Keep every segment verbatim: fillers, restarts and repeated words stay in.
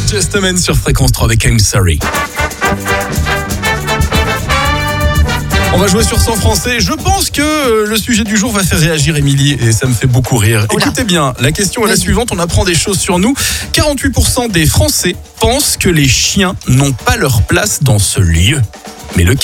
Just a Man sur Fréquence trois avec I'm Sorry. On va jouer sur cent français. Je pense que le sujet du jour va faire réagir Émilie et ça me fait beaucoup rire. Oula. Écoutez bien, la question est la suivante. On apprend des choses sur nous. quarante-huit pour cent des Français pensent que les chiens n'ont pas leur place dans ce lieu. Mais lequel ?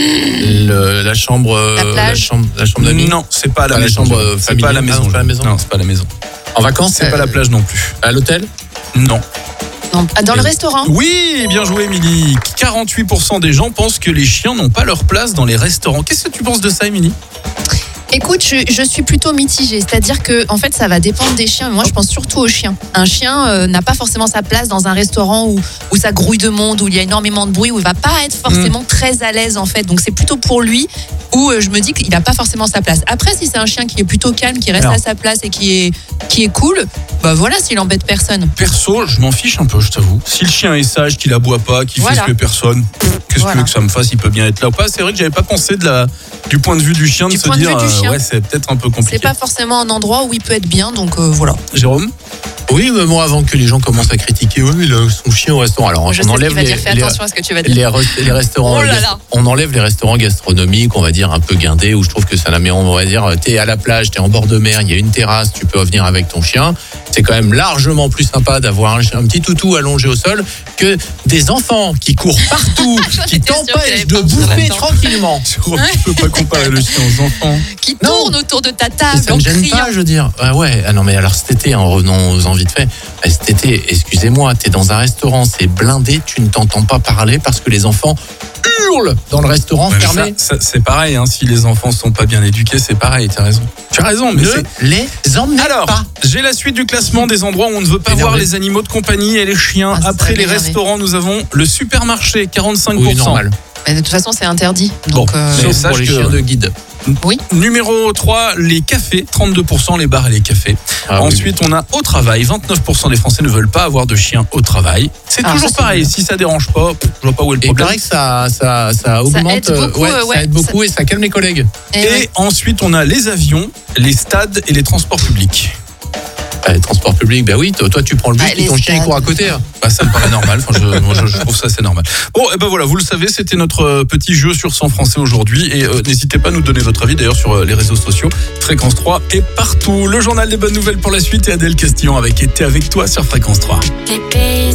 Le, la chambre, la, la chambre, la chambre d'amis. Non, c'est pas à la pas maison. La chambre c'est pas à la maison. Ah non, pas à la maison. Non, c'est pas à la maison. En vacances, c'est euh... pas la plage non plus. À l'hôtel ? Non. Non. Dans le restaurant ? Oui, bien joué, Émilie. quarante-huit pour cent des gens pensent que les chiens n'ont pas leur place dans les restaurants. Qu'est-ce que tu penses de ça, Émilie ? Écoute, je, je suis plutôt mitigée. C'est-à-dire que, en fait, ça va dépendre des chiens. Mais moi, je pense surtout aux chiens. Un chien euh, n'a pas forcément sa place dans un restaurant où, où ça grouille de monde, où il y a énormément de bruit, où il va pas être forcément mmh. très à l'aise, en fait. Donc, c'est plutôt pour lui où euh, je me dis qu'il n'a pas forcément sa place. Après, si c'est un chien qui est plutôt calme, qui reste Alors. à sa place et qui est, qui est cool, bah voilà, s'il embête personne. Perso, je m'en fiche un peu, je t'avoue. Si le chien est sage, qu'il aboie pas, qu'il voilà. fait ce que personne, qu'est-ce voilà. que tu veux que ça me fasse ? Il peut bien être là ou pas. C'est vrai que j'avais pas pensé de la, du point de vue du chien du de se dire, euh, ouais, c'est peut-être un peu compliqué. C'est pas forcément un endroit où il peut être bien, donc euh, voilà. Jérôme ? Oui, mais moi, avant que les gens commencent à critiquer, oui, mais le, son chien au restaurant. Alors, je on sais enlève ce qu'il va les, dire. Fais les, attention à ce que tu vas dire. Les, les restaurants, oh là là. On enlève les restaurants gastronomiques, on va dire un peu guindés, où je trouve que ça la met, on va dire, t'es à la plage, t'es en bord de mer, il y a une terrasse, tu peux venir avec ton chien. C'est quand même largement plus sympa d'avoir un, un petit toutou allongé au sol que des enfants qui courent partout, qui t'empêchent de bouffer tranquillement. Tu peux pas comparer le chien aux enfants. Qui tournent autour de ta table. Ça me gêne pas, je veux dire. Ah ouais, ah non mais alors cet été, en revenant aux envies de fait, cet été, excusez-moi, t'es dans un restaurant, c'est blindé, tu ne t'entends pas parler parce que les enfants hurlent dans le restaurant ouais, fermé. Ça, ça, c'est pareil, hein, si les enfants sont pas bien éduqués, c'est pareil, t'as raison. Tu as raison, mais ne c'est... les emmenez Alors, pas. J'ai la suite du classement des endroits où on ne veut pas énervé. voir les animaux de compagnie et les chiens. Ah, Après les énervé. restaurants, nous avons le supermarché, quarante-cinq pour cent. Oui, normal. Mais de toute façon, c'est interdit. Donc, bon, euh... sauf pour les que... chiens de guide. Oui. Numéro trois, les cafés, trente-deux pour cent les bars et les cafés. Ah, Ensuite, oui. on a au travail, vingt-neuf pour cent des Français ne veulent pas avoir de chien au travail. C'est ah, toujours ça, pareil, c'est si ça dérange pas, je vois pas où est le problème. Et pareil que ça, ça, ça augmente, ça aide beaucoup, ouais, euh, ouais, ça aide beaucoup ça... et ça calme les collègues. Et, et ouais. ensuite, on a les avions, les stades et les transports publics. Bah, les transports publics, bah oui, toi, toi tu prends le bus ah, et ton chien il court à côté. Hein. Bah, ça me paraît normal, enfin, je, moi, je, je trouve ça c'est normal. Bon, et ben voilà, vous le savez, c'était notre petit jeu sur cent français aujourd'hui. Et euh, n'hésitez pas à nous donner votre avis d'ailleurs sur euh, les réseaux sociaux. Fréquence trois et partout. Le journal des bonnes nouvelles pour la suite et Adèle Castillon avec Été avec toi sur Fréquence trois.